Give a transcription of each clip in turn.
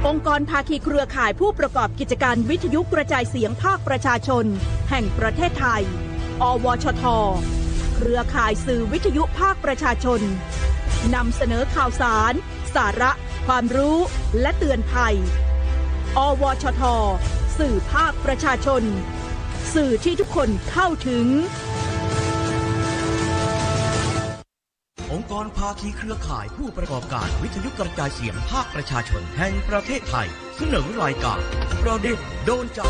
องค์กรภาคีเครือข่ายผู้ประกอบกิจการวิทยุกระจายเสียงภาคประชาชนแห่งประเทศไทยอวชทเครือข่ายสื่อวิทยุภาคประชาชนนำเสนอข่าวสารสาระความรู้และเตือนภัยอวชทสื่อภาคประชาชนสื่อที่ทุกคนเข้าถึงองค์กรภาคีเครือข่ายผู้ประกอบการวิทยุกระจายเสียงภาคประชาชนแห่งประเทศไทยเสนอรายการประเด็นโดนใจ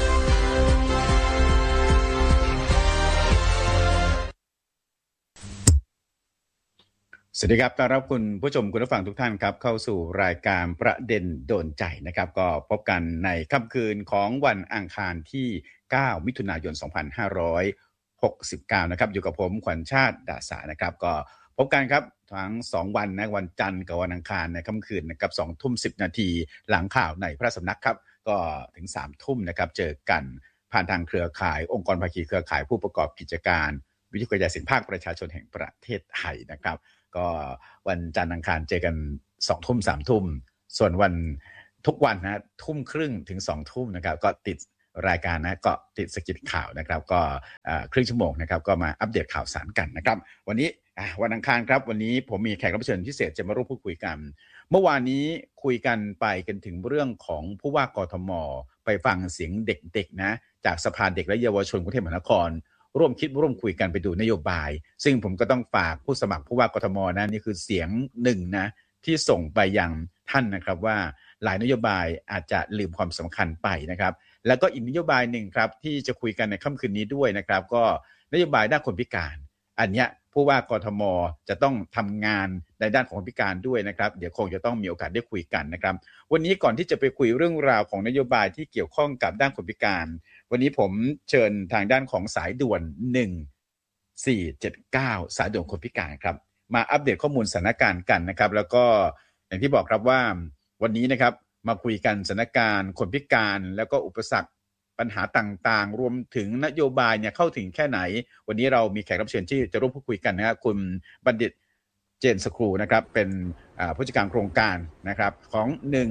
สวัสดีครับต้อนรับคุณผู้ชมคุณผู้ฟังทุกท่านครับเข้าสู่รายการประเด็นโดนใจนะครับก็พบกันในค่ำคืนของวันอังคารที่9มิถุนายน2569นะครับอยู่กับผมขวัญชาติดาษานะครับก็พบกันครับทั้ง2วันนะวันจันทร์กับวันอังคารในค่ำคืนนะครับ 20:10 นาทีหลังข่าวในพระสำนักครับก็ถึง 3 ทุ่มนะครับเจอกันผ่านทางเครือข่ายองค์กรภาคีเครือข่ายผู้ประกอบกิจการวิทยุกระจายเสียงภาคประชาชนแห่งประเทศไทยนะครับก็วันจันทร์อังคารเจอกัน 2 ทุ่ม 3 ทุ่มส่วนวันทุกวันนะทุ่มครึ่งถึง 2 ทุ่มนะครับก็ติดรายการนะก็ติดสกิดข่าวนะครับก็ครึ่งชั่วโมงนะครับก็มาอัปเดตข่าวสารกันนะครับวันนี้วันอังคารครับวันนี้ผมมีแขกรับเชิญพิเศษจะมาร่วมพูดคุยกันเมื่อวานนี้คุยกันไปกันถึงเรื่องของผู้ว่ากทมไปฟังเสียงเด็กๆนะจากสภาเด็กและเยาวชนกรุงเทพมหานครร่วมคิดร่วมคุยกันไปดูนโยบายซึ่งผมก็ต้องฝากผู้สมัครผู้ว่ากทมนะนี่คือเสียงหนึ่งนะที่ส่งไปยังท่านนะครับว่าหลายนโยบายอาจจะลืมความสำคัญไปนะครับแล้วก็อีกนโยบายหนึ่งครับที่จะคุยกันในค่ำคืนนี้ด้วยนะครับก็นโยบายด้านคนพิการอันเนี้ยผู้ว่ากทมจะต้องทำงานในด้านของคนพิการด้วยนะครับเดี๋ยวคงจะต้องมีโอกาสได้คุยกันนะครับวันนี้ก่อนที่จะไปคุยเรื่องราวของนโยบายที่เกี่ยวข้องกับด้านคนพิการวันนี้ผมเชิญทางด้านของสายด่วน1479สายด่วนคนพิการครับมาอัปเดตข้อมูลสถานการณ์กันนะครับแล้วก็อย่างที่บอกครับว่าวันนี้นะครับมาคุยกันสถานการณ์คนพิการแล้วก็อุปสรรคปัญหาต่างๆรวมถึงนโยบายเนี่ยเข้าถึงแค่ไหนวันนี้เรามีแขกรับเชิญที่จะร่วมพูดคุยกันนะครับคุณบัณฑิตเจนสครูนะครับเป็นผู้จัดการโครงการนะครับของ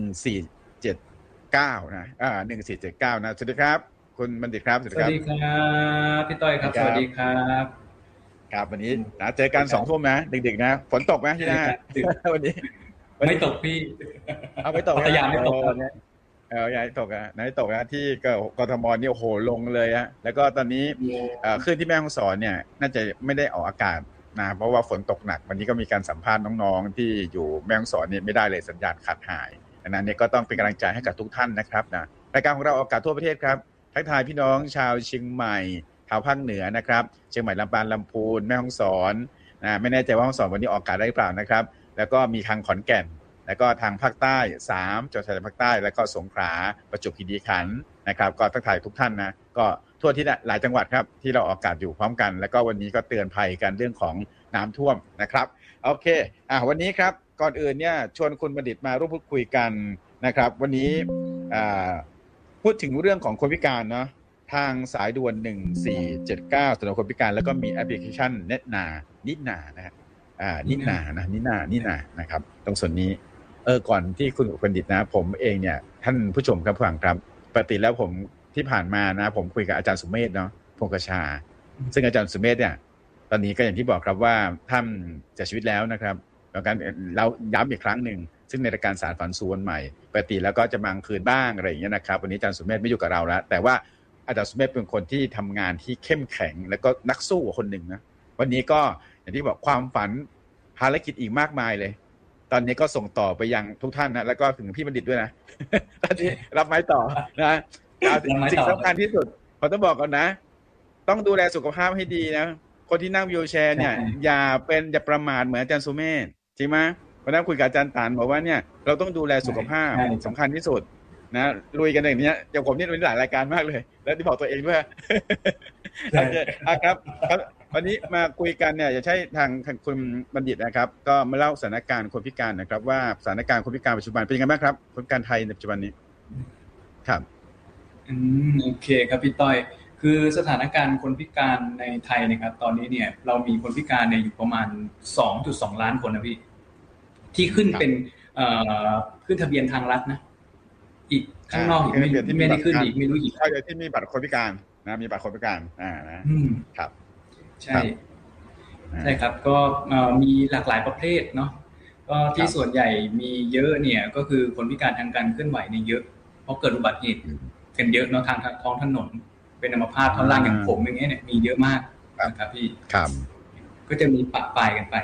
1479นะ1479นะสวัสดีครับคุณบัณฑิตครับสวัสดีครับพี่ต้อยครับสวัสดีครับครับวันนี้นะเจอกัน2 ทุ่มนะดึกๆนะฝนตกไหมที่นั่นวันนี้ไม่ตกพี่เอาไม่ตกพัทยาไม่ตกยายตกอ่ะไหนตกนะที่กทมนี่โอ้โหลงเลยฮะแล้วก็ตอนนี้คลื่นที่แม่ฮ่องสอนเนี่ยน่าจะไม่ได้ออกอากาศนะเพราะว่าฝนตกหนักวันนี้ก็มีการสัมภาษณ์น้องๆที่อยู่แม่ฮ่องสอนนี่ไม่ได้เลยสัญญาณขาดหายดังนั้นเนี่ยก็ต้องเป็นกำลังใจให้กับทุกท่านนะครับนะรายการของเราออกอากาศทั่วประเทศครับทักทายพี่น้องชาวเชียงใหม่ชาวภาคเหนือนะครับเชียงใหม่ลำปางลำพูนแม่ฮ่องสอนนะไม่แน่ใจว่าฮ่องสอนวันนี้ออกอากาศได้หรือเปล่านะครับแล้วก็มีทางขอนแก่นแล้วก็ทางภาคใต้3จังหวัดชายแดนภาคใต้แล้วก็สงขลาประจวบคีรีขันธ์นะครับก็ทักทายทุกท่านนะก็ทั่วที่หลายจังหวัดครับที่เราออกอากาศอยู่พร้อมกันแล้วก็วันนี้ก็เตือนภัยกันเรื่องของน้ำท่วมนะครับโอเควันนี้ครับก่อนอื่นเนี่ยชวนคุณบัณฑิตมาร่วมพูดคุยกันนะครับวันนี้พูดถึงเรื่องของคนพิการเนาะทางสายด่วน1479สำหรับคนพิการแล้วก็มีแอปพลิเคชันนินานะฮะนินานะครับตรงส่วนนี้ก่อนที่คุณบัณฑิตนะผมเองเนี่ยท่านผู้ชมครับฟังครับปกติแล้วผมที่ผ่านมานะผมคุยกับอาจารย์สุเมธเนาะพงกชาซึ่งอาจารย์สุเมธเนี่ยตอนนี้ก็อย่างที่บอกครับว่าท่านเสียชีวิตแล้วนะครับแล้วกันเราย้ำอีกครั้งหนึ่งซึ่งในรายการสารฝันสู่วันใหม่ปกติแล้วก็จะมากลางคืนบ้างอะไรอย่างเงี้ยนะครับวันนี้อาจารย์สุเมธไม่อยู่กับเราแล้วแต่ว่าอาจารย์สุเมธเป็นคนที่ทำงานที่เข้มแข็งแล้วก็นักสู้คนหนึ่งนะวันนี้ก็อย่างที่บอกความฝันภารกิจอีกมากมายเลยตอนนี้ก็ส่งต่อไปยังทุกท่านนะแล้วก็ถึงพี่บัณฑิตด้วยนะตอนนี้รับไม้ต่อนะสิ่งสำคัญที่สุดผมต้องบอกก่อนนะต้องดูแลสุขภาพให้ดีนะคนที่นั่งวีลแชร์เนี่ยอย่าประมาทเหมือนอาจารย์สุเมธจริงไหมวันนั้นคุยกับอาจารย์ตานบอกว่าเนี่ยเราต้องดูแลสุขภาพสำคัญที่สุดนะลุยกันอย่างนี้เดี๋ยวผมนี่ลุยหลายรายการมากเลยแล้วที่บอกตัวเองด้วยครับวันนี้มาคุยกันเนี่ยจะใช้ทางคุณบัณฑิตนะครับก็มาเล่าสถานการณ์คนพิการนะครับว่าสถานการณ์คนพิการปัจจุบันเป็นยังไงบ้างครับคนพิการไทยในปัจจุบันนี้ครับโอเคครับพี่ต้อยคือสถานการณ์คนพิการในไทยนะครับตอนนี้เนี่ยเรามีคนพิการเนี่ยอยู่ประมาณ 2.2 ล้านคนนะพี่ที่ขึ้นเป็นขึ้นทะเบียนทางรัฐนะอีกข้างนอกอีกไม่ได้ขึ้นอีกไม่รู้อีกใช่เลยที่มีบัตรคนพิการนะมีบัตรคนพิการนะครับใช่ใช่ครับก็มีหลากหลายประเภทเนาะก็ที่ส่วนใหญ่มีเยอะเนี่ยก็คือคนพิการทางการเคลื่อนไหวเนี่ยเยอะเพราะเกิดอุบัติเหตุกันเยอะเนาะทางท้องถนนเป็นอัมพาตท่อนล่างอย่างผมอย่างเงี้ยเนี่ยมีเยอะมากนะครับพี่ก็จะมีปะปายกันไป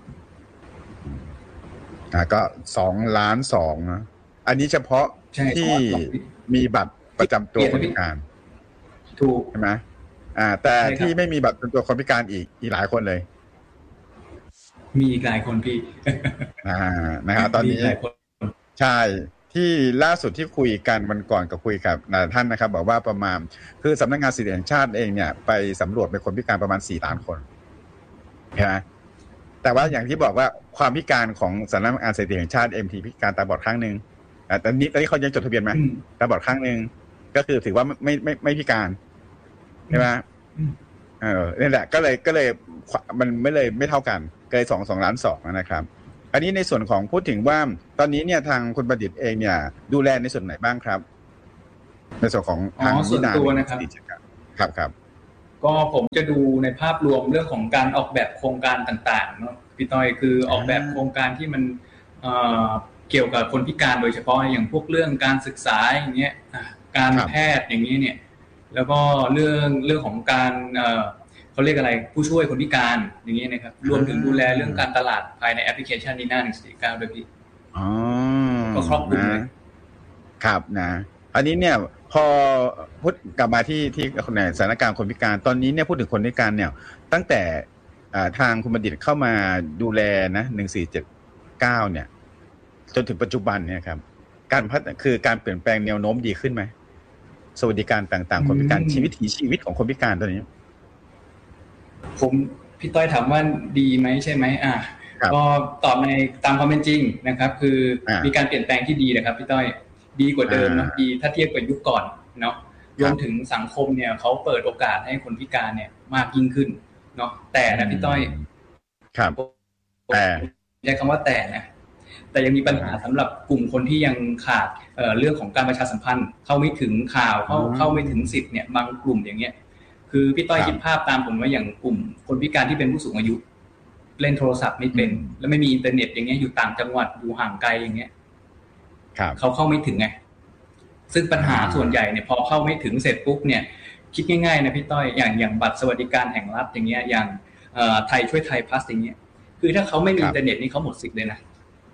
ก็2.2 ล้านนะอันนี้เฉพาะที่มีบัตรประจำตัวคนพิการถูกใช่ไหมแต่ที่ไม่มีบัตรประจำตัวคนพิการอีกหลายคนเลยมีหลายคนพี่นะครับตอนนี้ใช่ที่ล่าสุดที่คุยกันวันก่อนกับคุยกับท่านนะครับบอกว่าประมาณคือสำนักงานสถิติแห่งชาติเองเนี่ยไปสำรวจเป็นคนพิการประมาณ4 ล้านคนใช่ไหมแต่ว่าอย่างที่บอกว่าความพิการของสำนักงานสถิติแห่งชาติ MT พิการตาบอดข้างนึงตอนนี้เขายังจดทะเบียนไหมตาบอดข้างนึงก็คือถือว่าไม่พิการใช่ไหมนี่แหละก็เลยมันไม่เท่ากันเกิน2.2 ล้านนะครับอันนี้ในส่วนของพูดถึงว่าตอนนี้เนี่ยทางคุณประดิษฐ์เองเนี่ยดูแลในส่วนไหนบ้างครับในส่วนของทางส่วนตัวนะครับครับก็ผมจะดูในภาพรวมเรื่องของการออกแบบโครงการต่างๆเนาะพี่ต้อยคือออกแบบโครงการที่มันเกี่ยวกับคนพิการโดยเฉพาะอย่างพวกเรื่องการศึกษาอย่างเงี้ยการแพทย์อย่างนี้เนี่ยแล้วก็เรื่องของการเขาเรียกอะไรผู้ช่วยคนพิการอย่างนี้นะครับรวมถึงดูแลเรื่องการตลาดภายในแอปพลิเคชันนีน่า149ด้วยพี่ก็ครอบคลุมเลยครับนะอันนี้เนี่ยพอพูดกลับมาที่สถานการณ์คนพิการตอนนี้เนี่ยพูดถึงคนพิการเนี่ยตั้งแต่ทางคุณบัณฑิตเข้ามาดูแลนะ1479เนี่ยจนถึงปัจจุบันเนี่ยครับคือการเปลี่ยนแปลงแนวโน้มดีขึ้นไหมสวัสดิการต่างๆคนพิการชีวิตของคนพิการตอนนี้ผมพี่ต้อยถามว่าดีไหมใช่ไหมก็ตอบในตามความเป็นจริงนะครับคือมีการเปลี่ยนแปลงที่ดีนะครับพี่ต้อยดีกว่าเดิมนะดีถ้าเทียบกับยุคก่อนเนาะรวมถึงสังคมเนี่ยเขาเปิดโอกาสให้คนพิการเนี่ยมากยิ่งขึ้นเนาะแต่นะพี่ต้อยครับแต่ใช้คำว่าแต่ยังมีปัญหาสำหรับกลุ่มคนที่ยังขาดเรื่องของการประชาสัมพันธ์เข้าไม่ถึงข่าวเข้าไม่ถึงสิทธิ์เนี่ยบางกลุ่มอย่างเงี้ยคือพี่ต้อยคิดภาพตามผมว่าอย่างกลุ่มคนพิการที่เป็นผู้สูงอายุเล่นโทรศัพท์ไม่เป็นแล้วไม่มีอินเทอร์เน็ตอย่างเงี้ยอยู่ต่างจังหวัดอยู่ห่างไกลอย่างเงี้ยเขาเข้าไม่ถึงไงซึ่งปัญหาส่วนใหญ่เนี่ยพอเข้าไม่ถึงเสร็จปุ๊บเนี่ยคิดง่ายๆนะพี่ต้อยอย่างบัตรสวัสดิการแห่งรัฐอย่างเงี้ยอย่างไทยช่วยไทยพลัสอย่างเงี้ยคือถ้าเขาไม่มีอินเทอร์เน็ตนี่เขาหมดสิทธิ์เลยนะ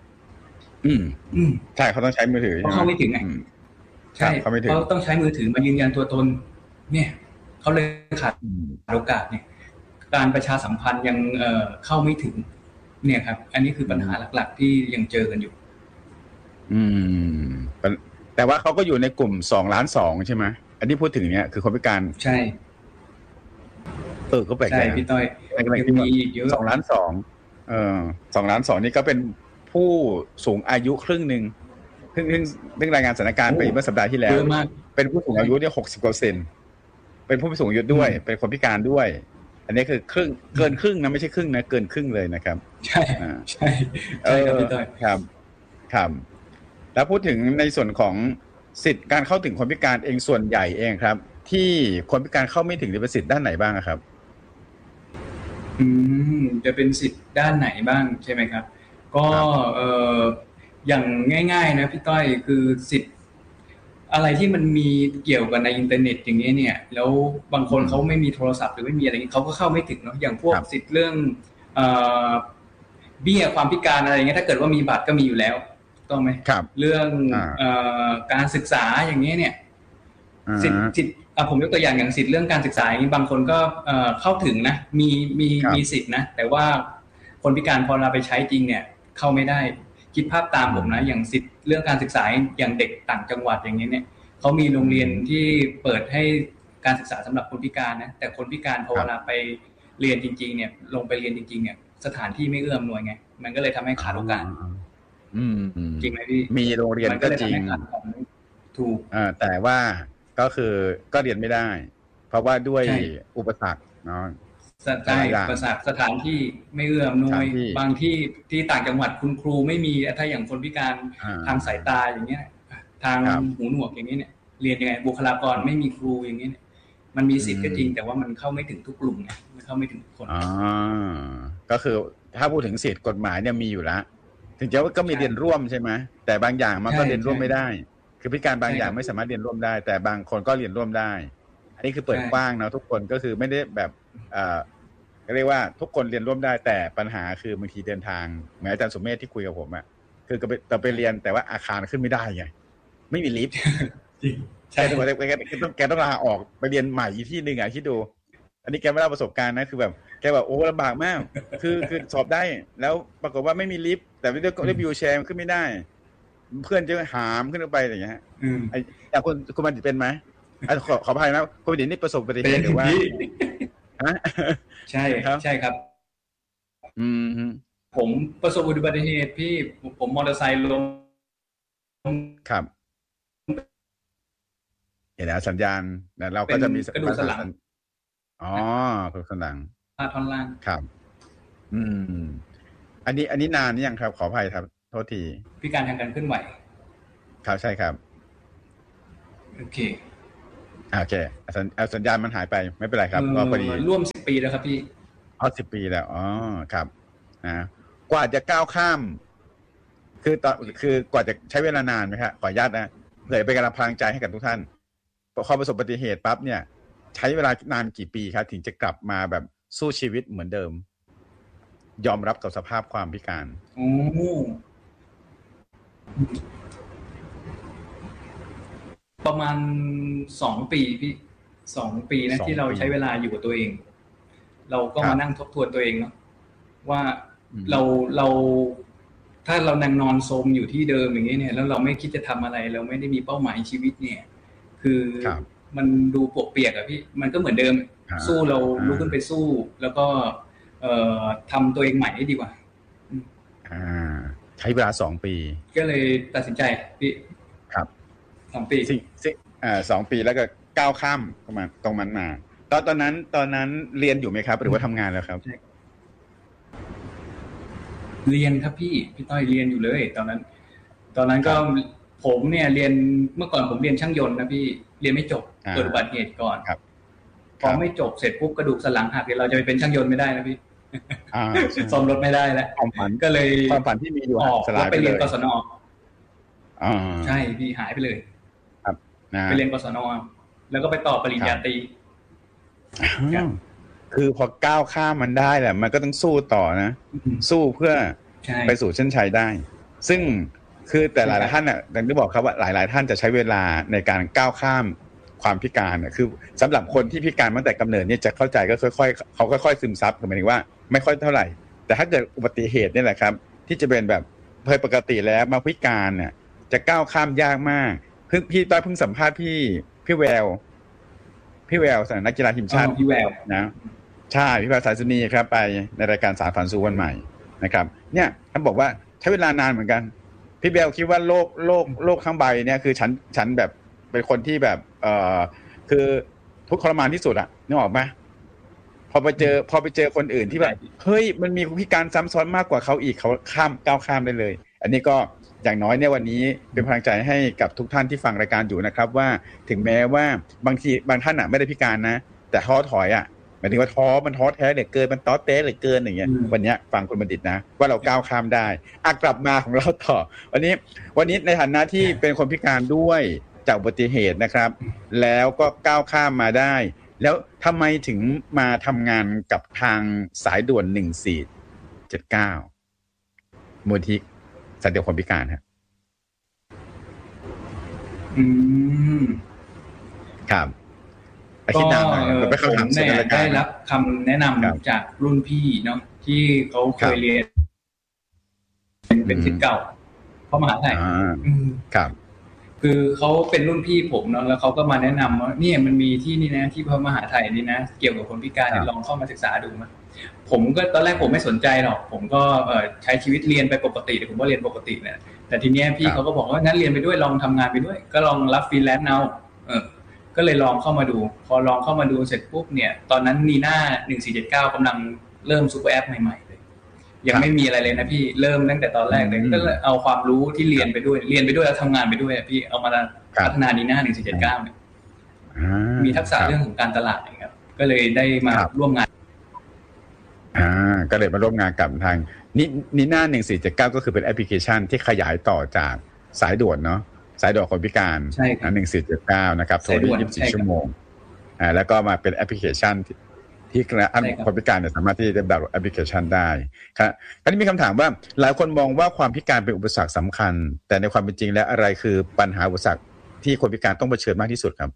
ใช่เขาต้องใช้มือถือเขาเข้าไม่ถึงไงใช่เขาต้องใช้มือถือมายืนยันตัวตนเนี่ยเขาเลยขาดโอกาสเนี่ยการประชาสัมพันธ์ยังเข้าไม่ถึงเนี่ยครับอันนี้คือปัญหาหลักๆที่ยังเจอกันอยู่แต่ว่าเขาก็อยู่ในกลุ่ม2.2 ล้านใช่ไหมอันนี้พูดถึงเนี่ยคือคนพิการใช่ก็แปลกใจพี่ต้อยมีเยอะ 2.2 ล้าน2.2 ล้านนี่ก็เป็นผู้สูงอายุครึ่งนึงเพิ่งรายงานสถานการณ์ไปเมื่อสัปดาห์ที่แล้วเป็นผู้สูงอายุเนี่ย60%เป็นผู้สูงอายุด้วยเป็นคนพิการด้วยอันนี้คือเกินครึ่งนะไม่ใช่ครึ่งนะเกินครึ่งเลยนะครับใช่ครับพี่ต้อยครับแล้วพูดถึงในส่วนของสิทธิการเข้าถึงคนพิการเองส่วนใหญ่เองครับที่คนพิการเข้าไม่ถึงจะเป็นสิทธิด้านไหนบ้างครับจะเป็นสิทธิด้านไหนบ้างใช่ไหมครับก็อย่างง่ายๆนะพี่ต้อยคือสิทธิ์อะไรที่มันมีเกี่ยวกับในอินเทอร์เน็ตอย่างนี้เนี่ยแล้วบางคนเขาไม่มีโทรศัพท์หรือไม่มีอะไรนี้เขาก็เข้าไม่ถึงเนาะอย่างพวกสิทธิ์เรื่องเบี้ยความพิการอะไรอย่างเงี้ยถ้าเกิดว่ามีบัตรก็มีอยู่แล้วต้องไหมเรื่องการศึกษาอย่างนี้เนี่ยสิทธิ์ผมยกตัวอย่างสิทธิ์เรื่องการศึกษาอย่างนี้บางคนก็เข้าถึงนะมีสิทธิ์นะแต่ว่าคนพิการพอเราไปใช้จริงเนี่ยเข้าไม่ได้คิดภาพตามผมนะอย่างสิทธิ์เรื่องการศึกษาอย่างเด็กต่างจังหวัดอย่างนี้เนี่ยเขามีโรงเรียนที่เปิดให้การศึกษาสำหรับคนพิการนะแต่คนพิการพอเวลาไปเรียนจริงๆเนี่ยลงไปเรียนจริงๆเนี่ยสถานที่ไม่เอื้ออำนวยไงมันก็เลยทำให้ขาดโอกาสจริงไหมพี่มีโรงเรียนก็จริงถูกแต่ว่าก็คือก็เรียนไม่ได้เพราะว่าด้วยอุปสรรคเนาะอุปสรรคสถานที่ไม่เอื้ออำนวยบางที่ต่างจังหวัดคุณครูไม่มีถ้าอย่างคนพิการทางสายตาอย่างเงี้ยทางหูหนวกอย่างนี้เนี่ยเรียนยังไงบุคลากรไม่มีครูอย่างนี้เนี่ยมันมีสิทธิ์ก็จริงแต่ว่ามันเข้าไม่ถึงทุกกลุ่มไงมันเข้าไม่ถึงทุกคนก็คือถ้าพูดถึงสิทธิกฎหมายเนี่ยมีอยู่แล้วถึงจะว่าก็มีเรียนร่วมใช่ไหมแต่บางอย่างมันก็เรียนร่วมไม่ได้คือพิการบางอย่างไม่สามารถเรียนร่วมได้แต่บางคนก็เรียนร่วมได้อันนี้คือเปิดกว้างนะทุกคนก็คือไม่ได้แบบเรียกว่าทุกคนเรียนร่วมได้แต่ปัญหาคือบางทีเดินทางเหมือนอาจารย์สุเมธที่คุยกับผมอ่ะคือก็ไปเรียนแต่ว่าอาคารขึ้นไม่ได้ไงไม่มีลิฟต์ใช่แกต้องลาออกไปเรียนใหม่อีกที่นึงอ่ะคิดดูอันนี้แกไม่เล่าประสบการณ์นะคือแบบแกแบบโอ้ลำบากมากคือสอบได้แล้วปรากฏว่าไม่มีลิฟต์แต่ไม่ได้วิวแชร์ขึ้นไม่ได้เพื่อนจะหามขึ้นไปอย่างเงี้ยอย่างคุณบัณฑิตเป็นไหมขออภัยนะคุณบัณฑิตนี่ประสบอุบัติเหตุหรือว่าใช่ครับใช่ครับผมประสบอุบัติเหตุพี่ผมมอเตอร์ไซค์ล้มครับเห็นแล้วสัญญาณเราก็จะมีกระดูกสันหลังอ๋อกระดูกสันหลังผ่าท่อนล่างครับอันนี้นานนี่ยังครับขออภัยครับโทษทีพิการทางการเคลื่อนไหวครับใช่ครับโอเคสัญญาณมันหายไปไม่เป็นไรครับก็พอดีร่วม10 ปีแล้วครับพี่ 10 ปีแล้วครับนะกว่าจะก้าวข้ามคือกว่าจะใช้เวลานานไหมครับขออนุญาตนะเผื่อเป็นกำลังพลังใจให้กับทุกท่านพอประสบอุบัติเหตุปั๊บเนี่ยใช้เวลานานกี่ปีครับถึงจะกลับมาแบบสู้ชีวิตเหมือนเดิมยอมรับกับสภาพความพิการประมาณ2 ปีพี่2 ปีนะที่เราใช้เวลาอยู่กับตัวเองเราก็มานั่งทบทวนตัวเองเนาะว่าเราถ้าเรานั่งนอนโทรมอยู่ที่เดิมอย่างนี้เนี่ยแล้วเราไม่คิดจะทำอะไรเราไม่ได้มีเป้าหมายชีวิตเนี่ยคือมันดูปวกเปียกอะพี่มันก็เหมือนเดิมสู้เราลุกขึ้นไปสู้แล้วก็ทำตัวเองใหม่ให้ดีกว่าใช้เวลา2 ปีก็เลยตัดสินใจพี่ครับ 2 ปี 2 ปีแล้วก็ก้าวข้ามประมาณตรงนั้นมาตอนนั้นเรียนอยู่ไหมครับหรือว่าทำงานแล้วครับเรียนครับพี่ต้อยเรียนอยู่เลยตอนนั้นก็ผมเนี่ยเรียนเมื่อก่อนผมเรียนช่างยนต์นะพี่เรียนไม่จบเกิดอุบัติเหตุก่อนพอไม่จบเสร็จปุ๊บกระดูกสันหลังหักเราจะไปเป็นช่างยนต์ไม่ได้นะพี่ซ่อมรถไม่ได้แล้วก็เลยความฝันที่มีอยู่สลายไปเรียนกศนใช่พี่หายไปเลยครับไปเรียนกศนแล้วก็ไปต่อปริญญาตรีคือพอก้าวข้ามมันได้แหละมันก็ต้องสู้ต่อนะสู้เพื่อไปสู่เส้นชัยได้ซึ่งคือแต่หลายท่านน่ะอย่างที่บอกครับว่าหลายท่านจะใช้เวลาในการก้าวข้ามความพิการน่ะคือสำหรับคนที่พิการตั้งแต่กำเนิดเนี่ยจะเข้าใจก็ค่อยๆเขาค่อยๆซึมซับหมายถึงว่าไม่ค่อยเท่าไหร่แต่ถ้าเกิดอุบัติเหตุนี่แหละครับที่จะเป็นแบบปกติแล้วมาพิการเนี่ยจะก้าวข้ามยากมากพี่ต้อยเพิ่งสัมภาษณ์พี่แววสนักกีฬาทีมชาติพี่แววนะใช่พี่แววสายสุนีครับไปในรายการสารฝันสู่วันใหม่นะครับเนี่ยท่านบอกว่าใช้เวลานานเหมือนกันพี่แววคิดว่าโลกทั้งใบเนี่ยคือฉันแบบเป็นคนที่แบบคือทุกข์ทรมานที่สุดอะนึกออกไหมพอไปเจอคนอื่นที่แบบเฮ้ยมันมีพิการซ้ำซ้อนมากกว่าเขาอีกเขาก้าวข้ามได้เลยอันนี้ก็อย่างน้อยเนี่ยวันนี้เป็นพลังใจให้กับทุกท่านที่ฟังรายการอยู่นะครับว่าถึงแม้ว่าบางท่านอ่ะไม่ได้พิการนะแต่ท้อถอยอ่ะหมายถึงว่ามันท้อแท้เหลือเกินมันท้อแท้เหลือเกินอย่างเงี้ยวันนี้ฟังคุณบัณฑิตนะว่าเราก้าวข้ามได้กลับมาของเราต่อวันนี้ในฐานะที่เป็นคนพิการด้วยจากอุบัติเหตุนะครับแล้วก็ก้าวข้ามมาได้แล้วทำไมถึงมาทำงานกับทางสายด่วน1479มูลที่สันติคนพิการครับครับก็ผมเนี่ยได้รับคำแนะนำจากรุ่นพี่เนาะที่เขาเคยเรียนเป็นศิษย์เก่าเข้ามหาวิทยาลัยครับคือเขาเป็นรุ่นพี่ผมเนาะแล้วเขาก็มาแนะนำว่าเนี่ยมันมีที่นี่นะที่พระมหาไทยนี่นะเกี่ยวกับคนพิการลองเข้ามาศึกษาดูมั้ยผมก็ตอนแรกผมไม่สนใจหรอกผมก็ใช้ชีวิตเรียนไปปกติผมว่าเรียนปกติเนี่ยแต่ทีเนี้ยพี่เขาก็บอกว่างั้นเรียนไปด้วยลองทำงานไปด้วยก็ลองรับฟรีแลนซ์เอาก็เลยลองเข้ามาดูพอลองเข้ามาดูเสร็จปุ๊บเนี่ยตอนนั้นนีน่า1479กำลังเริ่มซุปเปอร์แอปใหม่ๆเลยยังไม่มีอะไรเลยนะพี่เริ่มตั้งแต่ตอนแรกเลยก็เอาความรู้ที่เรียนไปด้วยแล้วทำงานไปด้วยพี่เอามาพัฒนาดีน่า1479เนี่ยมีทักษะเรื่องของการตลาดนะครับก็เลยได้มาร่วมงานก็เลยมาร่วมงานกับทางนีน่า1479ก็คือเป็นแอปพลิเคชันที่ขยายต่อจากสายด่วนเนาะสายด่วนคนพิการ1479นะครับโทรได้24ชั่วโมงแล้วก็มาเป็นแอปพลิเคชันที่คนพิการสามารถที่จะดาวน์โหลดแอปพลิเคชันได้ครับคราวนี้มีคำถามว่าหลายคนมองว่าความพิการเป็นอุปสรรคสำคัญแต่ในความเป็นจริงแล้วอะไรคือปัญหาอุปสรรคที่คนพิการต้องเผชิญมากที่สุดครับ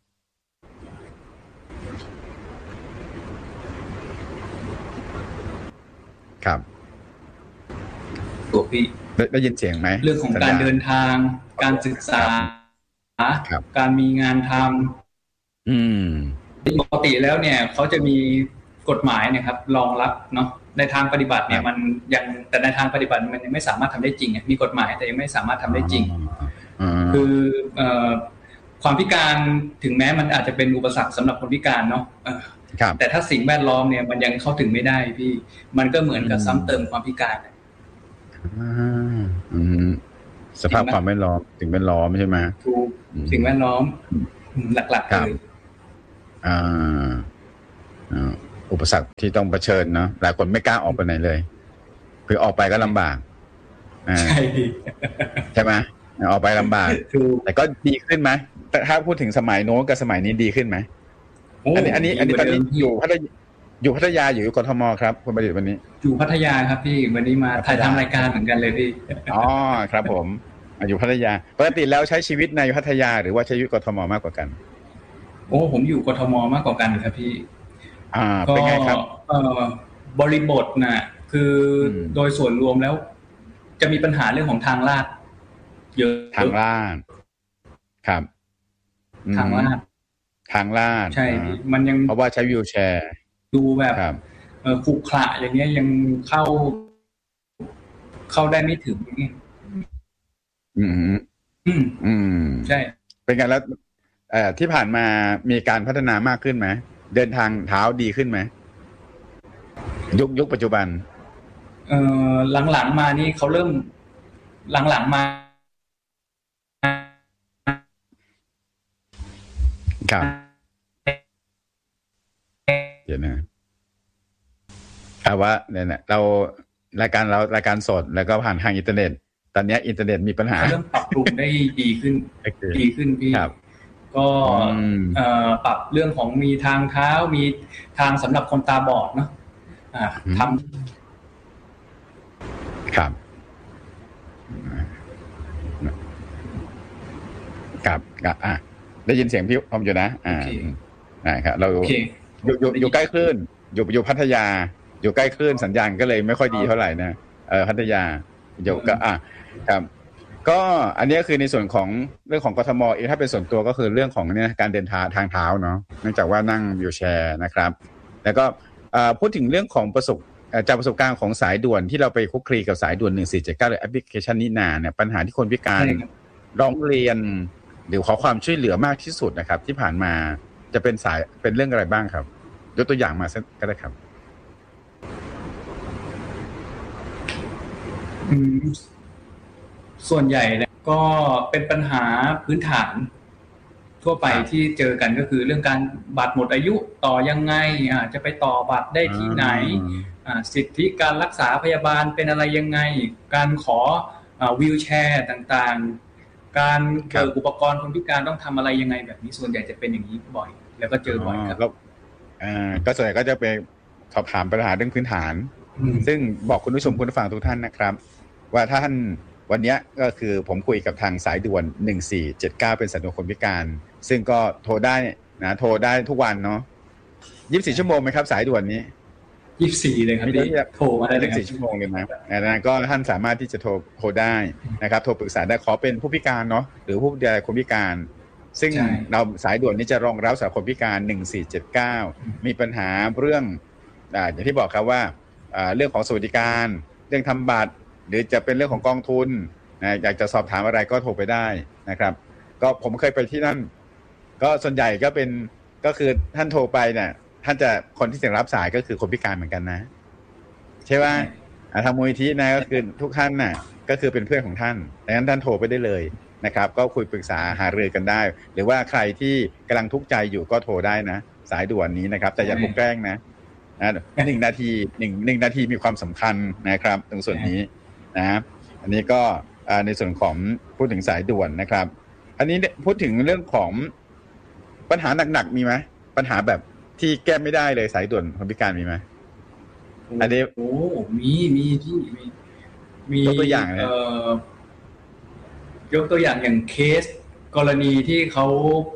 ครับตัวพี่ได้ยินเสียงไหมเรื่องของการเดินทางการศึกษาการมีงานทำปกติแล้วเนี่ยเขาจะมีกฎหมายนะครับรองรับเนาะในทางปฏิบัติเนี่ยมันยังแต่ในทางปฏิบัติมันยังไม่สามารถทำได้จริงมีกฎหมายแต่ยังไม่สามารถทำได้จริงคือความพิการถึงแม้มันอาจจะเป็นอุปสรรคสำหรับคนพิการเนาะแต่ถ้าสิ่งแวดล้อมเนี่ยมันยังเข้าถึงไม่ได้พี่มันก็เหมือนกับซ้ำเติมความพิการสภาพความแวดล้อมสิ่งแวดล้อมใช่ไหมถูกสิ่งแวดล้อมหลักๆเลยอุปสรรคที่ต้องเผชิญเนาะหลายคนไม่กล้าออกไปไหนเลยคือออกไปก็ลำบากใช่ไหมออกไปลำบากแต่ก็ดีขึ้นไหมแต่ถ้าพูดถึงสมัยโน้นกับสมัยนี้ดีขึ้นไหมอันนี้ตอนนี้อยู่พัทยาอยู่กทมครับคุณประดิษฐ์วันนี้อยู่พัทยาครับพี่วันนี้มาถ่ายทำรายการเหมือนกันเลยพี่ครับผมอยู่พัทยาปกติแล้วใช้ชีวิตในพัทยาหรือว่าใช้ชีวิตกทมมากกว่ากันผมอยู่กทมมากกว่ากันครับพี่เป็นไงครับบริบทน่ะคือโดยส่วนรวมแล้วจะมีปัญหาเรื่องของทางลาดเยอะทางลาดครับทางลาดใช่มันยังเพราะว่าใช้วีลแชร์ดูแบบขรุขระอย่างเงี้ยยังเข้าได้ไม่ถึงใช่เป็นไงแล้วที่ผ่านมามีการพัฒนามากขึ้นไหมเดินทางเท้าดีขึ้นไหมยุคปัจจุบันหลังๆมานี่เขาเริ่มหลังๆมาครับเดี๋ยวนะครับว่าเนี่ยเรารายการสดแล้วก็ผ่านทางอินเทอร์เน็ตตอนนี้อินเทอร์เน็ตมีปัญหาเริ่มปรับปรุงได้ดีขึ้นพี่ก็ปรับเรื่องของมีทางเท้ามีทางสำหรับคนตาบอดเนาะทำครับได้ยินเสียงพี่พร้อมอยู่นะครับเราอยู่ใกล้คลื่นอยู่พัทยาอยู่ใกล้คลื่นสัญญาณก็เลยไม่ค่อยดีเท่าไหร่นะพัทยาอยู่ก็ครับก็อันนี้คือในส่วนของเรื่องของกทมเองถ้าเป็นส่วนตัวก็คือเรื่องของเนี่ยการเดินทางเท้าเนาะเนื่องจากว่านั่งวีลแชร์นะครับแล้วก็พูดถึงเรื่องของจากประสบการณ์ของสายด่วนที่เราไปคุกคีกับสายด่วน1479หรือแอปพลิเคชันนี้นาเนี่ยปัญหาที่คนพิการร้องเรียนหรือขอความช่วยเหลือมากที่สุดนะครับที่ผ่านมาจะเป็นเรื่องอะไรบ้างครับยกตัวอย่างมาสักก็ได้ครับส่วนใหญ่เนี่ยก็เป็นปัญหาพื้นฐานทั่วไปที่เจอกันก็คือเรื่องการบัตรหมดอายุต่อยังไงจะไปต่อบัตรได้ที่ไหนสิทธิการรักษาพยาบาลเป็นอะไรยังไงการขอวีลแชร์ต่างๆการเกิดอุปกรณ์คนพิการต้องทำอะไรยังไงแบบนี้ส่วนใหญ่จะเป็นอย่างนี้บ่อยแล้วก็เจอบ่อยครับก็ส่วนใหญ่ก็จะไปสอบถามปัญหาเรื่องพื้นฐานซึ่งบอกคุณผู้ชมคุณผู้ฟังทุกท่านนะครับว่าถ้าท่านวันนี้ก็คือผมคุยกับทางสายด่วน1479เป็นสายด่วนคนพิการซึ่งก็โทรได้นะโทรได้ทุกวันเนาะ24ชั่วโมงไหมครับสายด่วนนี้ 24เลยครับโทรมาได้ 24ชั่วโมงเลยนะนั้นก็ท่านสามารถที่จะโทรได้นะครับโทรปรึกษาได้ขอเป็นผู้พิการเนาะหรือผู้ดูแลคนพิการซึ่งเราสายด่วนนี้จะรองรับสำหรับคนพิการ1479มีปัญหาเรื่องอย่างที่บอกครับว่าเรื่องของสวัสดิการเรื่องทำบัตรหรือจะเป็นเรื่องของกองทุนอยากจะสอบถามอะไรก็โทรไปได้นะครับก็ผมเคยไปที่นั่นก็ส่วนใหญ่ก็คือท่านโทรไปเนี่ยท่านจะคนที่จะรับสายก็คือคนพิการเหมือนกันนะใช่ไหมทางมูลนิธินะก็คือทุกท่านน่ะก็คือเป็นเพื่อนของท่านดังนั้นท่านโทรไปได้เลยนะครับก็คุยปรึกษาหารือกันได้หรือว่าใครที่กำลังทุกข์ใจอยู่ก็โทรได้นะสายด่วนนี้นะครับแต่อย่าโทรแกล้งนะ1 นาที1 นาทีมีความสำคัญนะครับตรงส่วนนี้นะอันนี้ก็ในส่วนของพูดถึงสายด่วนนะครับอันนี้พูดถึงเรื่องของปัญหาหนักๆมีไหมปัญหาแบบที่แก้ไม่ได้เลยสายด่วนคนพิการมีไหมอันนี้มีที่มียกตัวอย่างนะยกตัวอย่างเคสกรณีที่เขา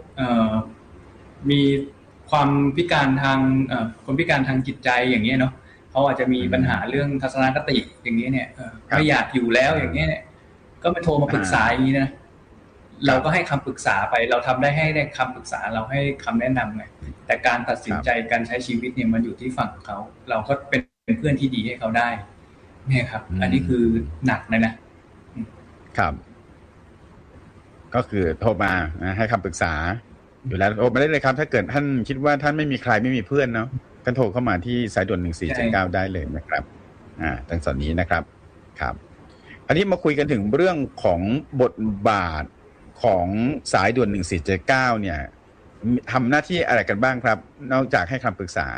มีความพิการทางคนพิการทางจิตใจอย่างเงี้ยเนาะเขาอาจจะมีปัญหาเรื่องทัศนคติอย่างเงี้ยเนี่ยไม่อยากอยู่แล้วอย่างเงี้ยเนี่ยก็มาโทรมาปรึกษาอย่างนี้นะเราก็ให้คำปรึกษาไปเราทำได้ให้ได้คำปรึกษาเราให้คำแนะนำไงแต่การตัดสินใจการใช้ชีวิตเนี่ยมันอยู่ที่ฝั่งเขาเราก็เป็นเพื่อนที่ดีให้เขาได้เนี่ยครับอันนี้คือหนักนะครับก็คือโทรมาให้คำปรึกษาอยู่แล้วโทรมาได้เลยครับถ้าเกิดท่านคิดว่าท่านไม่มีใครไม่มีเพื่อนเนาะท่านโทรเข้ามาที่สายด่วน1479ได้เลยนะครับทางส่วนนี้นะครับครับอันนี้มาคุยกันถึงเรื่องของบทบาทของสายด่วน1479เนี่ยทำหน้าที่อะไรกันบ้างครับนอกจากให้คำปรึกษา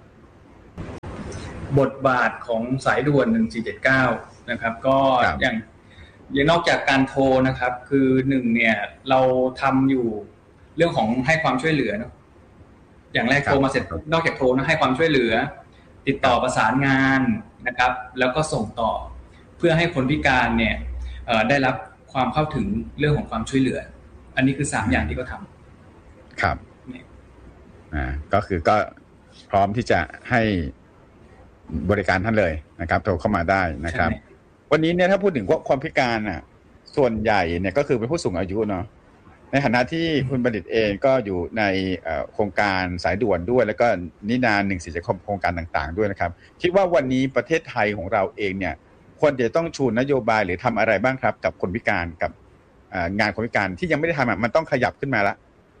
บทบาทของสายด่วน1479นะครับก็อย่างนอกจากการโทรนะครับคือ1เนี่ยเราทำอยู่เรื่องของให้ความช่วยเหลือเนาะอย่างแรกโทรมาเสร็จนอกจากโทรนะให้ความช่วยเหลือติดต่อประสานงานนะครับแล้วก็ส่งต่อเพื่อให้คนพิการเนี่ยได้รับความเข้าถึงเรื่องของความช่วยเหลืออันนี้คือ3อย่างที่เขาทำครับก็คือก็พร้อมที่จะให้บริการท่านเลยนะครับโทรเข้ามาได้นะครับวันนี้เนี่ยถ้าพูดถึงความพิการส่วนใหญ่เนี่ยก็คือเป็นผู้สูงอายุเนาะในฐานะที่คุณบัณฑิตเองก็อยู่ในโครงการสายด่วนด้วยแล้วก็นินาน14โครงการต่างๆด้วยนะครับคิดว่าวันนี้ประเทศไทยของเราเองเนี่ยควรจะต้องชูนโยบายหรือทำอะไรบ้างครับกับคนพิการกับงานคนพิการที่ยังไม่ได้ทำมันต้องขยับขึ้นมาละ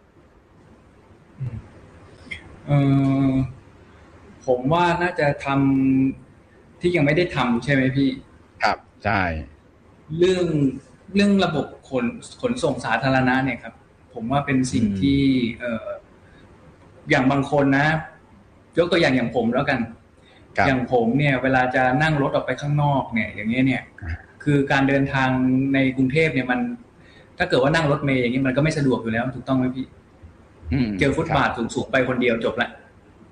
ผมว่าน่าจะทำที่ยังไม่ได้ทำใช่ไหมพี่ครับใช่เรื่องระบบขนส่งสาธารณะเนี่ยครับผมว่าเป็นสิ่งที่อย่างบางคนนะยกตัวอย่างผมแล้วกันอย่างผมเนี่ยเวลาจะนั่งรถออกไปข้างนอกเนี่ยอย่างเงี้ยเนี่ยคือการเดินทางในกรุงเทพเนี่ยมันถ้าเกิดว่านั่งรถเมล์อย่างนี้มันก็ไม่สะดวกอยู่แล้วถูกต้องไหมพี่เจอฟุตบาทสูงๆไปคนเดียวจบละ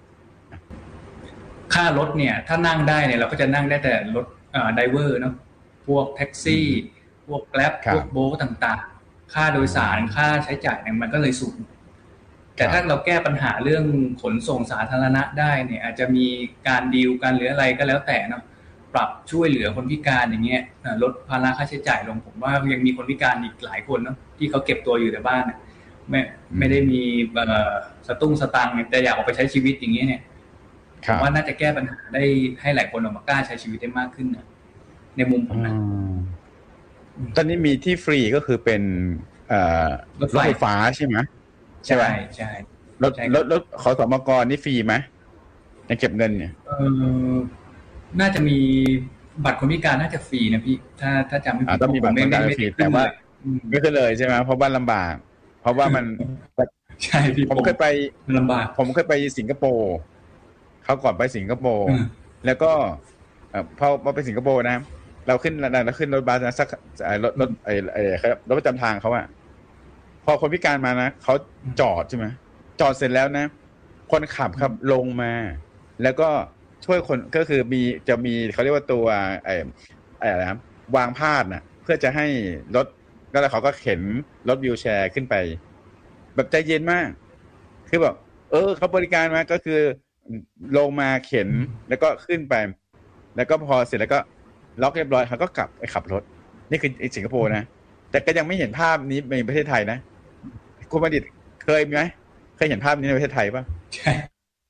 ค่ารถเนี่ยถ้านั่งได้เนี่ยเราก็จะนั่งได้แต่รถไดเวอร์เนาะพวกแท็กซี่พวกแกร็บพวกโบทต่างๆค่าโดยสารค่าใช้จ่ายเนี่ยมันก็เลยสูงแต่ถ้าเราแก้ปัญหาเรื่องขนส่งสาธารณะได้เนี่ยอาจจะมีการดีลกันหรืออะไรก็แล้วแต่เนาะปรับช่วยเหลือคนพิการอย่างเงี้ยลดภาระค่าใช้จ่ายลงผมว่ายังมีคนพิการอีกหลายคนเนาะที่เขาเก็บตัวอยู่ในบ้านไม่ได้มีสตุ้งสตังค์แต่อยากออกไปใช้ชีวิตอย่างเงี้ยเนี่ยผมว่าน่าจะแก้ปัญหาได้ให้หลายคนออกมากล้าใช้ชีวิตได้มากขึ้นนะในมุมผมนะตอนนี้มีที่ฟรีก็คือเป็นรถไฟฟ้าใช่ไหมใช่ใช่รถขสมกนี่ฟรีไหมในเก็บเงินเนี่ยน่าจะมีบัตรคนพิการน่าจะฟรีนะพี่ถ้าจำไม่ผิดต้องมีบัตรคนพิการฟรีแต่ว่าไม่ขึ้นเลยใช่ไหมเพราะว่าลำบากเพราะว่ามันใช่พี่ผมเคยไปลำบากผมเคยไปสิงคโปร์เขาก่อนไปสิงคโปร์แล้วก็พอไปสิงคโปร์นะเราขึ้นรถบัสนะสักรถประจำทางเขาอะพอคนพิการมานะเขาจอดใช่ไหมจอดเสร็จแล้วนะคนขับครับลงมาแล้วก็ช่วยคนก็คือจะมีเขาเรียกว่าตัวอะไรนะวางพาดนะเพื่อจะให้รถแล้วเขาก็เข็นรถวีลแชร์ขึ้นไปแบบใจเย็นมากคือแบบเขาบริการมาก็คือลงมาเข็นแล้วก็ขึ้นไปแล้วก็พอเสร็จแล้วก็ล็อกเรียบร้อยเขาก็กลับไปขับรถนี่คือสิงคโปร์นะแต่ก็ยังไม่เห็นภาพนี้ในประเทศไทยนะคุณบัณฑิตเคยไหมเคยเห็นภาพนี้ในประเทศไทยป่ะใช่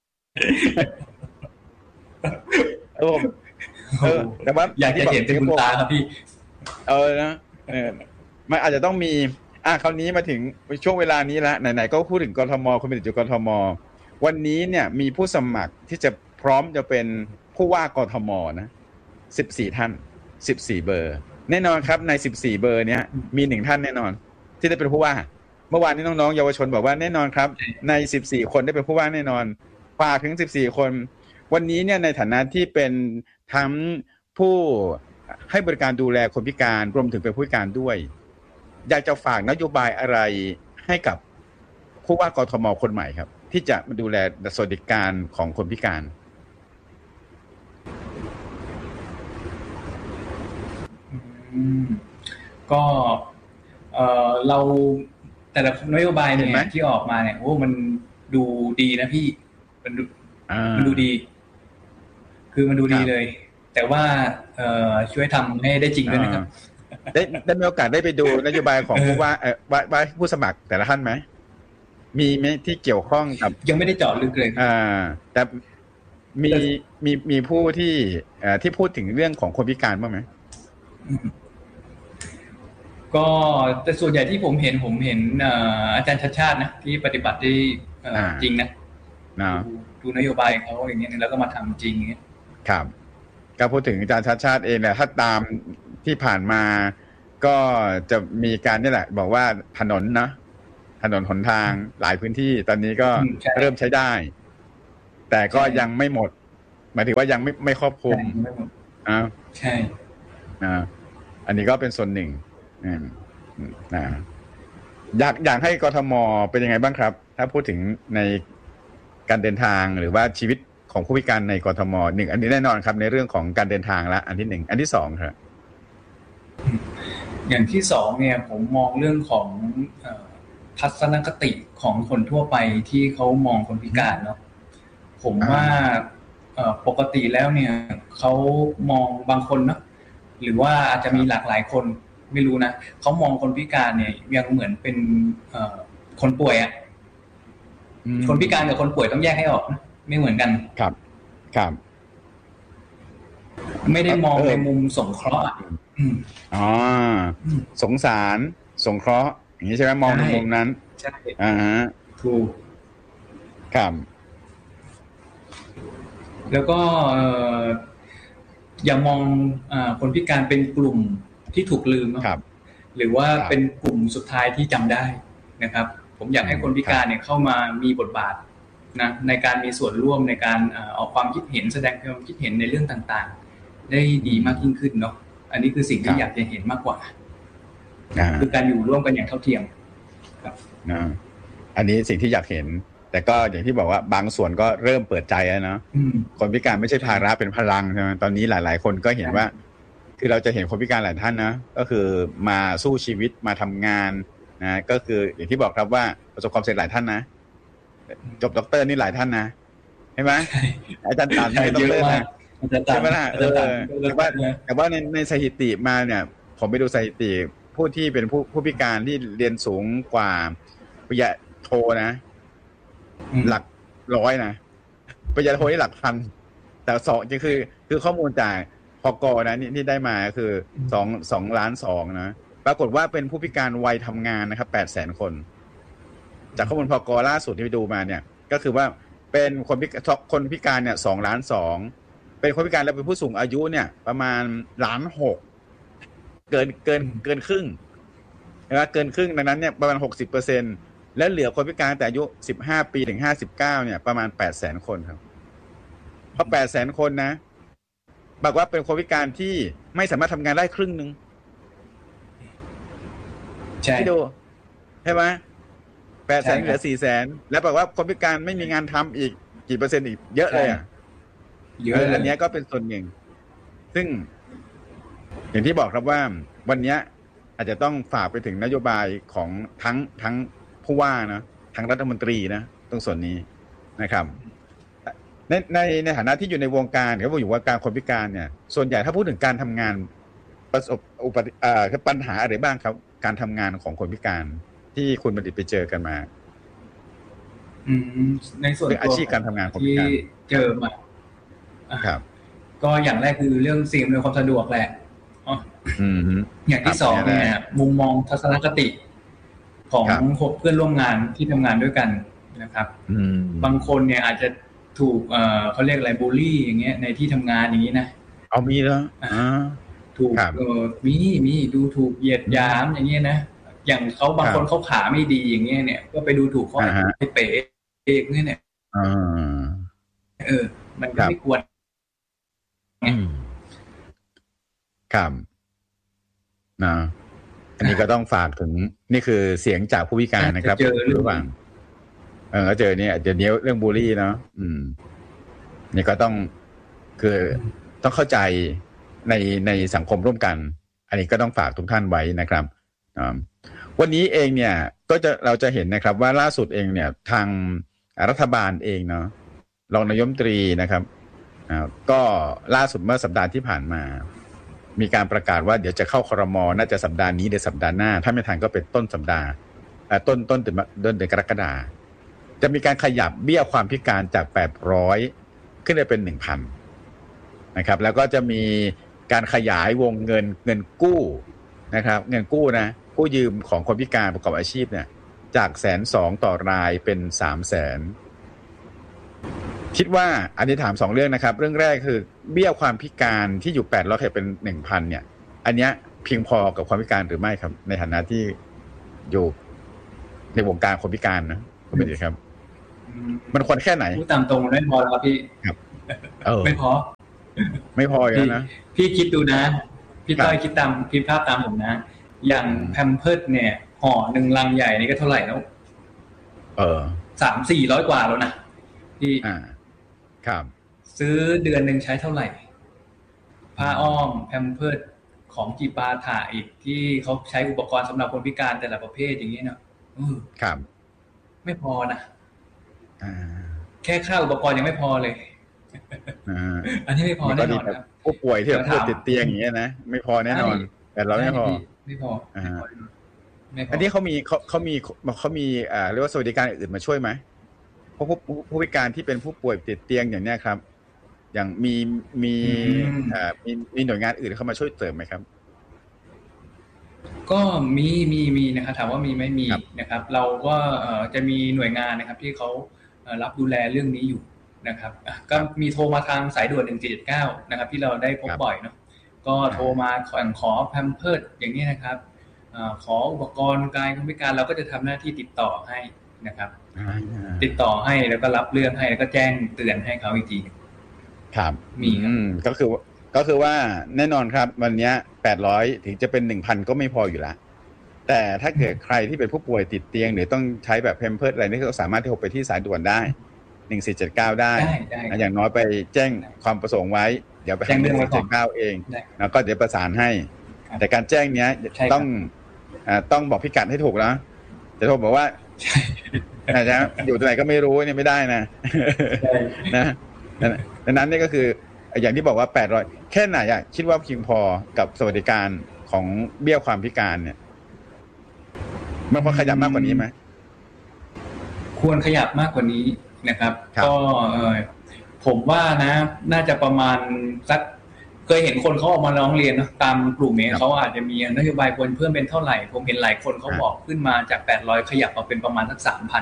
แต่ว่าอยากจะเห็นเป็นบุญตาครับพี่นะมันอาจจะต้องมีคราวนี้มาถึงช่วงเวลานี้แล้วไหนๆก็พูดถึงกทมคุณบัณฑิตอยู่กทมวันนี้เนี่ยมีผู้สมัครที่จะพร้อมจะเป็นผู้ว่ากทมนะ 14ท่าน14เบอร์แน่นอนครับใน14เบอร์เนี้ยมี1ท่านแน่นอนที่ได้เป็นผู้ว่าเมื่อวานนี้น้องๆเยาวชนบอกว่าแน่นอนครับใน14คนได้เป็นผู้ว่าแน่นอนฝากถึง14คนวันนี้เนี่ยในฐานะที่เป็นทั้งผู้ให้บริการดูแลคนพิการรวมถึงเป็นผู้พิการด้วยอยากจะฝากนโยบายอะไรให้กับผู้ว่ากทมคนใหม่ครับที่จะมาดูแลสวัสดิการของคนพิการก็เราแต่ละนโยบายเนี่ยที่ออกมาเนี่ยโอ้มันดูดีนะพี่มันดูดีคือมันดูดีเลยแต่ว่าช่วยทำให้ได้จริงด้วยนะครับได้มีโอกาสได้ไปดูนโยบายของผู้ว่าผู้สมัครแต่ละท่านไหมมีไหมที่เกี่ยวข้องกับยังไม่ได้เจาะลึกเลยแต่มีผู้ที่พูดถึงเรื่องของคนพิการบ้างไหมก็แต่ส่วนใหญ่ที่ผมเห็นอาจารย์ชัชชาตินะที่ปฏิบัติได้จริงนะดูนโยบายเขาอย่างเงี้ยแล้วก็มาทำจริงอย่างเงี้ยครับก็พูดถึงอาจารย์ชัชชาติเองเนี่ยถ้าตามที่ผ่านมาก็จะมีการนี่แหละบอกว่าถนนหนทางหลายพื้นที่ตอนนี้ก็เริ่มใช้ได้แต่ก็ยังไม่หมดหมายถึงว่ายังไม่ครอบคลุมใช่อันนี้ก็เป็นส่วนหนึ่งอยากให้กทมเป็นยังไงบ้างครับถ้าพูดถึงในการเดินทางหรือว่าชีวิตของผู้พิการในกทมหนึ่งอันนี้แน่นอนครับในเรื่องของการเดินทางละอันที่หนึ่งอันที่สองครับอย่างที่สองเนี่ยผมมองเรื่องของทัศนคติของคนทั่วไปที่เขามองคนพิการเนาะผมว่าปกติแล้วเนี่ยเขามองบางคนเนาะหรือว่าอาจจะมีหลากหลายคนไม่รู้นะเขามองคนพิการเนี่ยยังเหมือนเป็นคนป่วยอ่ะคนพิการกับคนป่วยต้องแยกให้ออกนะไม่เหมือนกันครับไม่ได้มองในมุมสงเคราะห์สงสารสงเคราะห์อย่างนี้ใช่ไหมมองในมุมนั้นใช่ถูกครับแล้วก็อย่ามองคนพิการเป็นกลุ่มที่ถูกลืมนะครับหรือว่าเป็นกลุ่มสุดท้ายที่จำได้นะครับผมอยากให้คนพิการเนี่ยเข้ามามีบทบาทนะในการมีส่วนร่วมในการออกความคิดเห็นแสดงความคิดเห็นในเรื่องต่างๆได้ดีมากยิ่งขึ้นเนาะอันนี้คือสิ่งที่อยากจะเห็นมากกว่าคือการอยู่ร่วมกันอย่างเท่าเทียมครับอันนี้สิ่งที่อยากเห็นแต่ก็อย่างที่บอกว่าบางส่วนก็เริ่มเปิดใจแล้วเนาะคนพิการไม่ใช่ภาระเป็นพลังใช่ไหมตอนนี้หลายๆคนก็เห็นว่าคือเราจะเห็นคนพิการหลายท่านนะก็คือมาสู้ชีวิตมาทำงานนะก็คืออย่างที่บอกครับว่าประสบความสำเร็จหลายท่านนะจบด็อกเตอร์นี่หลายท่านนะใช่ไหมอาจารย์ต่างๆด็อกเตอร์นะใช่ไหมล่ะแต่ว่าในสถิติมาเนี่ยผมไปดูสถิติผู้ที่เป็นผู้พิการที่เรียนสูงกว่าปริญญาโทนะหลักร้อยนะปริญญาโทนี่หลักพันแต่สองคือข้อมูลจากพกนะนี่ได้มาคือ2.2 ล้านนะปรากฏว่าเป็นผู้พิการวัยทำงานนะครับ 800,000 คนจากข้อมูลพกล่าสุดที่ไปดูมาเนี่ยก็คือว่าเป็นคนพิการเนี่ย2.2 ล้านเป็นคนพิการแล้วเป็นผู้สูงอายุเนี่ยประมาณ1.6 ล้านเกินครึ่งนะเกินครึ่งดังนั้นเนี่ยประมาณ 60% และเหลือคนพิการแต่อายุ15ปีถึง59เนี่ยประมาณ 800,000 คนครับเพราะ 800,000 คนนะบอกว่าเป็นคนพิการที่ไม่สามารถทำงานได้ครึ่งนึงใช่ดูใช่ไหม800,000เหลือ400,000แล้วบอกว่าคนพิการไม่มีงานทำอีกกี่เปอร์เซ็นต์อีกเยอะเลยอ่ะเยอะอันนี้ก็เป็นส่วนหนึ่งซึ่งอย่างที่บอกครับว่าวันนี้อาจจะต้องฝากไปถึงนโยบายของทั้งผู้ว่านะทั้งรัฐมนตรีนะตรงส่วนนี้นะครับในฐานะที่อยู่ในวงการก็อยู่วงการคนพิการเนี่ยส่วนใหญ่ถ้าพูดถึงการทำงานประสบปัญหาอะไรบ้างครับการทำงานของคนพิการที่คุณบัณฑิตไปเจอกันมาในส่วนอาชีพการทำงานคนพิการที่เจอมาครับก็อย่างแรกคือเรื่องสิ่งอำนวยความสะดวกแหละอย่างที่สองเนี่ยมุมมองทัศนคติของเพื่อนร่วมงานที่ทำงานด้วยกันนะครับบางคนเนี่ยอาจจะถูกเขาเรียกอะไรบูลลี่อย่างเงี้ยในที่ทำงานอย่างนี้นะเอามีแล้วถูกมีดูถูกเหยียดหยามอย่างเงี้ยนะอย่างเขาบางคนเขาขาไม่ดีอย่างเงี้ยเนี่ยก็ไปดูถูกเขาให้เป๋อย่างเงี้ยเนี่ยมันก็ไม่ควรครับนะอันนี้ก็ต้องฝากถึงนี่คือเสียงจากผู้พิการนะครับระหว่างก็เจอเนี่ยเดี๋ยวนี้เรื่องบูลลี่เนาะนี่ก็ต้องคือต้องเข้าใจในสังคมร่วมกันอันนี้ก็ต้องฝากทุกท่านไว้นะครับวันนี้เองเนี่ยก็เราจะเห็นนะครับว่าล่าสุดเองเนี่ยทางรัฐบาลเองเนาะรองนายกรัฐมนตรีนะครับก็ล่าสุดเมื่อสัปดาห์ที่ผ่านมามีการประกาศว่าเดี๋ยวจะเข้าครม.น่าจะสัปดาห์นี้หรือสัปดาห์หน้าถ้าไม่ทันก็เป็นต้นสัปดาห์ต้นเดือนกรกฎาคมจะมีการขยับเบี้ยความพิการจาก800ขึ้นไปเป็น 1,000 นะครับแล้วก็จะมีการขยายวงเงินกู้นะครับเงินกู้นะกู้ยืมของคนพิการประกอบอาชีพเนี่ยจาก120,000ต่อรายเป็น 300,000 คิดว่าอันนี้ถาม2เรื่องนะครับเรื่องแรกคือเบี้ยความพิการที่อยู่800เป็น 1,000 เนี่ยอันเนี้ยเพียงพอกับความพิการหรือไม่ครับในฐานะที่อยู่ในวงการคนพิการนะคุณเป็นยังไงครับมันควรแค่ไหนพูดตามตรงไม่พอแล้วครับพี่ครับไม่พอแล้วนะพี่คิดดูนะพี่ต้อยคิดภาพตามผมนะอย่างแพมเพิร์สเนี่ยห่อ1ลังใหญ่นี่ก็เท่าไหร่แล้ว300-400 กว่าแล้วนะพี่ครับซื้อเดือนนึงใช้เท่าไหร่ผ้าอ้อมแพมเพิร์สของจีปาถะอีกที่เขาใช้อุปกรณ์สำหรับคนพิการแต่ละประเภทอย่างนี้เนาะครับไม่พอนะแค่ค่าอุปกรณ์ยังไม่พอเลยอันนี้ไม่พอแน่นอนครับผู้ป่วยที่แบบติดเตียงอย่างเงี้ยนะไม่พอแน่นอนแต่เราไม่พออันนี้เขามีเรียกว่าสวัสดิการอื่นมาช่วยไหมเพราะผู้พิการที่เป็นผู้ป่วยติดเตียงอย่างเนี้ยครับอย่างมีหน่วยงานอื่นเข้ามาช่วยเสริมไหมครับก็มีนะครับถามว่ามีไหมมีนะครับเราก็จะมีหน่วยงานนะครับที่เขารับดูแลเรื่องนี้อยู่นะครับก็มีโทรมาทางสายด่วน1779นะครับที่เราได้พบบ่อยเนาะก็โทรมาขอแพมเพิร์สอย่างนี้นะครับขออุปกรณ์กายคนพิการเราก็จะทำหน้าที่ติดต่อให้นะครับติดต่อให้แล้วก็รับเรื่องให้แล้วก็แจ้งเตือนให้เขาอีกทีครับมีก็คือว่าแน่นอนครับวันนี้800ถึงจะเป็น 1,000 ก็ไม่พออยู่ละแต่ถ้าเกิดใครที่เป็นผู้ป่วยติดเตียงหรือต้องใช้แบบแพมเพิร์สอะไรนี่ก็สามารถที่จะไปที่สายด่วนได้1479ได้อย่างน้อยไปแจ้งความประสงค์ไว้เดี๋ยวไปทาง1479เองแล้วก็เดี๋ยวประสานให้แต่การแจ้งเนี้ยต้องบอกพิกัดให้ถูกนะจะโทรบอกว่านะอยู่ตรงไหนก็ไม่รู้เนี่ยไม่ได้นะดังนั้นนี่ก็คืออย่างที่บอกว่า800แค่ไหนอ่ะคิดว่าเพียงพอกับสวัสดิการของเบี้ยความพิการเนี่ยมันควรขยับมากกว่านี้ไหมควรขยับมากกว่านี้นะครับก็ผมว่านะน่าจะประมาณสักเคยเห็นคนเขาออกมาร้องเรียนนะตามกลุ่มเองเขาอาจจะมีนโยบายควรเพิ่มเป็นเท่าไหร่ผมเห็นหลายคนเขาบอกขึ้นมาจาก800ขยับมาเป็นประมาณสัก 3,000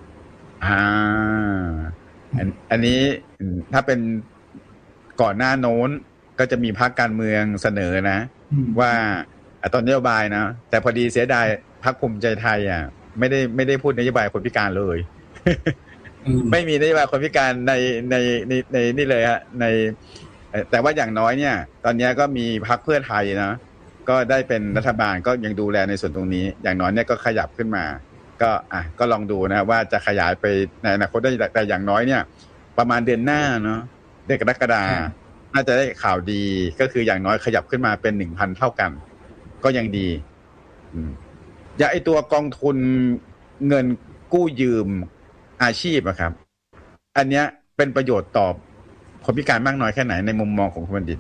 อันนี้ถ้าเป็นก่อนหน้าโน้นก็จะมีพรรคการเมืองเสนอนะว่าตอนนโยบายนะแต่พอดีเสียดายพรรคภูมิใจไทยอ่ะไม่ได้พูดนโยบายคนพิการเลยไม่มีนโยบายคนพิการในนี่เลยฮะในแต่ว่าอย่างน้อยเนี่ยตอนนี้ก็มีพรรคเพื่อไทยนะก็ได้เป็นรัฐบาลก็ยังดูแลในส่วนตรงนี้อย่างน้อยเนี่ยก็ขยับขึ้นมาก็ลองดูนะว่าจะขยายไปในอนาคตได้แต่อย่างน้อยเนี่ยประมาณเดือนหน้าเนาะเดือนกรกฎาคมน่าจะได้ข่าวดีก็คืออย่างน้อยขยับขึ้นมาเป็น 1,000 เท่ากันก็ยังดีอย่าไอตัวกองทุนเงินกู้ยืมอาชีพอะครับอันเนี้ยเป็นประโยชน์ต่อคนพิการมากน้อยแค่ไหนในมุมมองของคุณบัณฑิต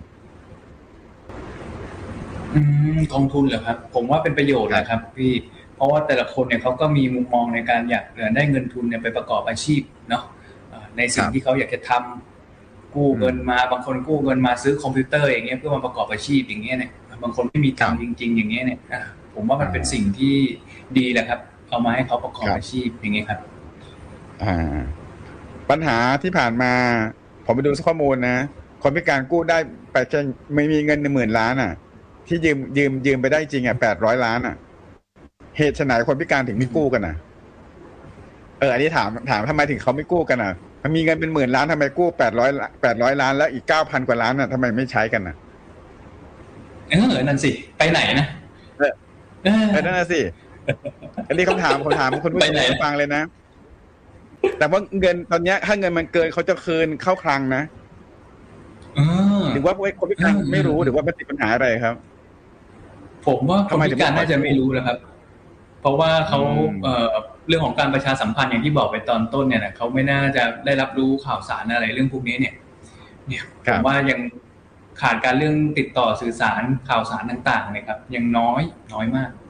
กองทุนเหรอครับผมว่าเป็นประโยชน์นะครับพี่เพราะว่าแต่ละคนเนี่ยเขาก็มีมุมมองในการอยากได้เงินทุนเนี่ยไปประกอบอาชีพเนาะในสิ่งที่เขาอยากจะทำกู้เงินมาบางคนกู้เงินมาซื้อคอมพิวเตอร์อย่างเงี้ยเพื่อมาประกอบอาชีพอย่างเงี้ยเนี่ยบางคนไม่มีตังค์จริงๆอย่างเงี้ยเนี่ยผมว่ามันเป็นสิ่งที่ดีแหละครับเอามาให้เขาประกอบอาชีพอย่างเงี้ยครับปัญหาที่ผ่านมาผมไปดูข้อมูลนะคนพิการกู้ได้ไปแค่ไม่มีเงิน10,000 ล้านอ่ะ ที่ยืมไปได้จริงอ่ะ800 ล้านอ่ะเหตุไฉนคนพิการถึงไม่กู้กันอ่ะอันนี้ถามทำไมถึงเขาไม่กู้กันอ่ะมันมีเงินเป็น10,000 ล้านทำไมกู้800 ล้านแล้วอีก 9,000 กว่าล้านอ่ะทำไมไม่ใช้กันอ่ะนั่นสิไปไหนนะนั่นน่ะสิอันนี้คำถามคุณผู้ชมฟังเลยนะแต่ว่าเงินตอนนี้ถ้าเงินมันเกินเขาจะคืนเข้าคลังนะหรือว่าคนพิการไม่รู้หรือว่ามันติดปัญหาอะไรครับผมว่าคนพิการน่าจะไม่รู้นะครับเพราะว่าเขาเรื่องของการประชาสัมพันธ์อย่างที่บอกไปตอนต้นเนี่ยนะเขาไม่น่าจะได้รับรู้ข่าวสารอะไรเรื่องพวกนี้เนี่ยผมว่ายังขาดการเรื่องติดต่อสื่อสารข่าวสารต่างๆนะครับยังน้อยมาก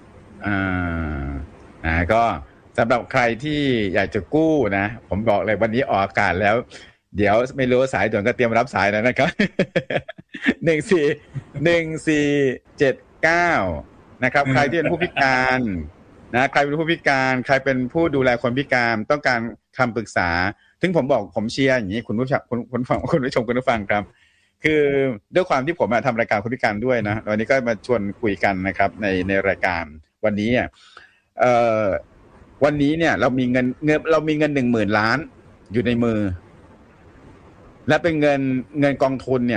ก็สำหรับใครที่อยากจะกู้นะผมบอกเลยวันนี้ออกอากาศแล้วเดี๋ยวไม่รู้สายด่วนก็เตรียมรับสายแล้วนะครับ141479นะครับใครที่เป็นผู้พิการนะใครเป็นผู้พิการใครเป็นผู้ดูแลคนพิการต้องการคำปรึกษาถึงผมบอกผมเชียร์อย่างนี้คุณผู้ชมคุณผู้ฟังครับคือด้วยความที่ผมทำรายการคนพิการด้วยนะวันนี้ก็มาชวนคุยกันนะครับในรายการวันนี้วันนี้เนี่ยเรามีเงิน 10,000 ล้านอยู่ในมือและเป็นเงินกองทุนเนี่ย